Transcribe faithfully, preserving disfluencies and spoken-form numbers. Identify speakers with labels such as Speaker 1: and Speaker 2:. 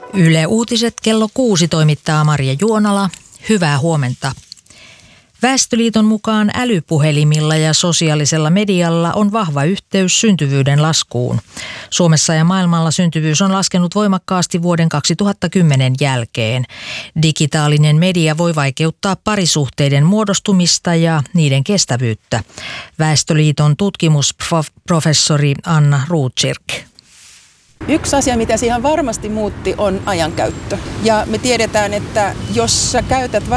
Speaker 1: Yle Uutiset kello kuusi toimittaa Marja Juonala. Hyvää huomenta. Väestöliiton mukaan älypuhelimilla ja sosiaalisella medialla on vahva yhteys syntyvyyden laskuun. Suomessa ja maailmalla syntyvyys on laskenut voimakkaasti vuoden kaksituhattakymmenen jälkeen. Digitaalinen media voi vaikeuttaa parisuhteiden muodostumista ja niiden kestävyyttä. Väestöliiton tutkimusprofessori Anna Rotkirch.
Speaker 2: Yksi asia, mitä siihen varmasti muutti, on ajankäyttö. Ja me tiedetään, että jos sä käytät